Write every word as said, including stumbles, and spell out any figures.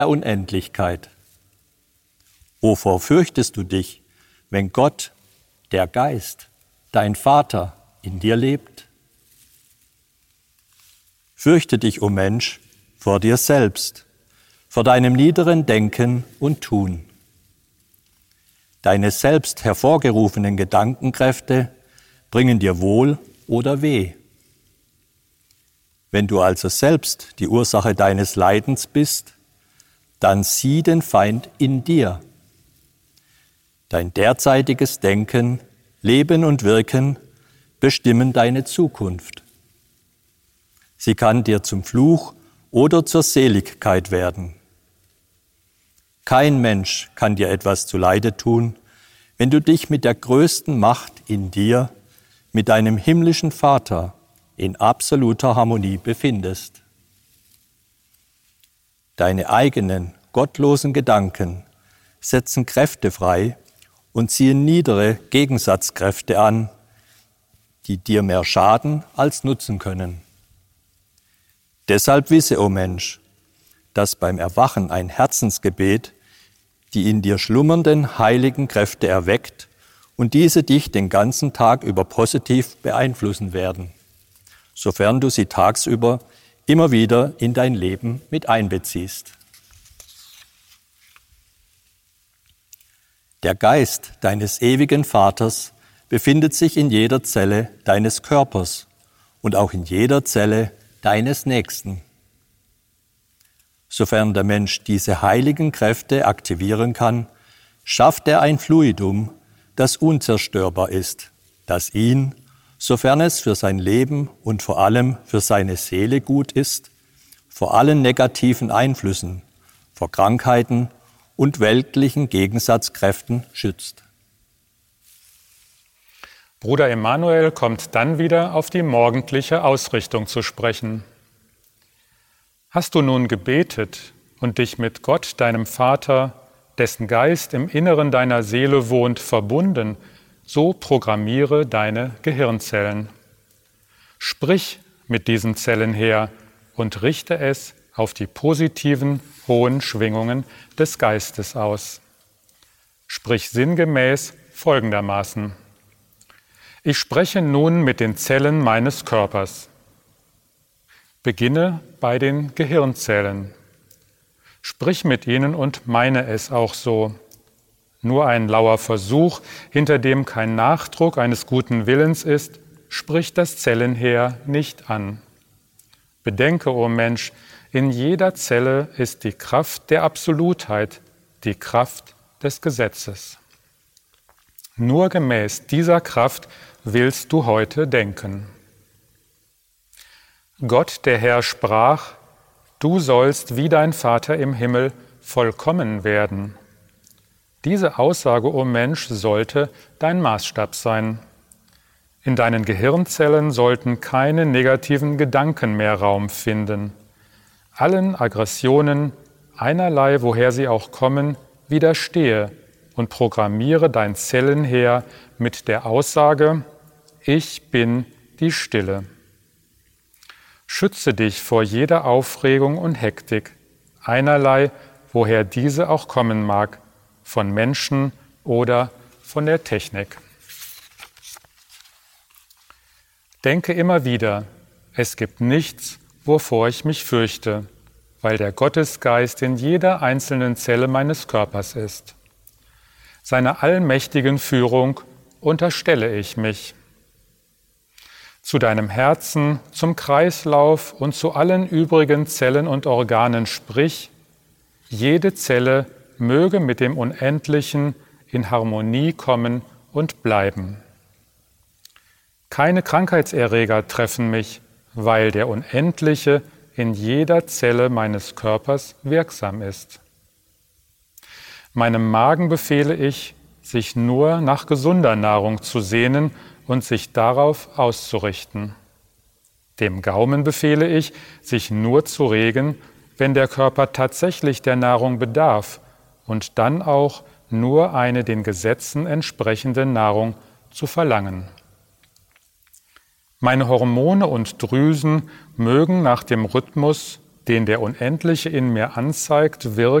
der Unendlichkeit. Wovor fürchtest du dich, wenn Gott, der Geist, dein Vater, in dir lebt? Fürchte dich, o Mensch, vor dir selbst, vor deinem niederen Denken und Tun. Deine selbst hervorgerufenen Gedankenkräfte bringen dir Wohl oder Weh. Wenn du also selbst die Ursache deines Leidens bist, dann sieh den Feind in dir. Dein derzeitiges Denken, Leben und Wirken bestimmen deine Zukunft. Sie kann dir zum Fluch oder zur Seligkeit werden. Kein Mensch kann dir etwas zuleide tun, wenn du dich mit der größten Macht in dir, mit deinem himmlischen Vater, in absoluter Harmonie befindest. Deine eigenen, gottlosen Gedanken setzen Kräfte frei und ziehen niedere Gegensatzkräfte an, die dir mehr schaden als nutzen können. Deshalb wisse, o Mensch, dass beim Erwachen ein Herzensgebet die in dir schlummernden heiligen Kräfte erweckt und diese dich den ganzen Tag über positiv beeinflussen werden, sofern du sie tagsüber immer wieder in dein Leben mit einbeziehst. Der Geist deines ewigen Vaters befindet sich in jeder Zelle deines Körpers und auch in jeder Zelle deines Nächsten. Sofern der Mensch diese heiligen Kräfte aktivieren kann, schafft er ein Fluidum, das unzerstörbar ist, das ihn, sofern es für sein Leben und vor allem für seine Seele gut ist, vor allen negativen Einflüssen, vor Krankheiten und weltlichen Gegensatzkräften schützt. Bruder Emanuel kommt dann wieder auf die morgendliche Ausrichtung zu sprechen. Hast du nun gebetet und dich mit Gott, deinem Vater, dessen Geist im Inneren deiner Seele wohnt, verbunden, so programmiere deine Gehirnzellen. Sprich mit diesen Zellen her und richte es auf die positiven, hohen Schwingungen des Geistes aus. Sprich sinngemäß folgendermaßen: Ich spreche nun mit den Zellen meines Körpers. Beginne bei den Gehirnzellen. Sprich mit ihnen und meine es auch so. Nur ein lauer Versuch, hinter dem kein Nachdruck eines guten Willens ist, spricht das Zellenheer nicht an. Bedenke, o Mensch, in jeder Zelle ist die Kraft der Absolutheit, die Kraft des Gesetzes. Nur gemäß dieser Kraft willst du heute denken. Gott, der Herr, sprach: Du sollst wie dein Vater im Himmel vollkommen werden. Diese Aussage, o Mensch, sollte dein Maßstab sein. In deinen Gehirnzellen sollten keine negativen Gedanken mehr Raum finden. Allen Aggressionen, einerlei woher sie auch kommen, widerstehe und programmiere dein Zellenheer mit der Aussage: Ich bin die Stille. Schütze dich vor jeder Aufregung und Hektik, einerlei woher diese auch kommen mag, von Menschen oder von der Technik. Denke immer wieder, es gibt nichts, wovor ich mich fürchte, weil der Gottesgeist in jeder einzelnen Zelle meines Körpers ist. Seiner allmächtigen Führung unterstelle ich mich. Zu deinem Herzen, zum Kreislauf und zu allen übrigen Zellen und Organen sprich: Jede Zelle möge mit dem Unendlichen in Harmonie kommen und bleiben. Keine Krankheitserreger treffen mich, weil der Unendliche in jeder Zelle meines Körpers wirksam ist. Meinem Magen befehle ich, sich nur nach gesunder Nahrung zu sehnen und sich darauf auszurichten. Dem Gaumen befehle ich, sich nur zu regen, wenn der Körper tatsächlich der Nahrung bedarf und dann auch nur eine den Gesetzen entsprechende Nahrung zu verlangen. Meine Hormone und Drüsen mögen nach dem Rhythmus den der Unendliche in mir anzeigt, wirkt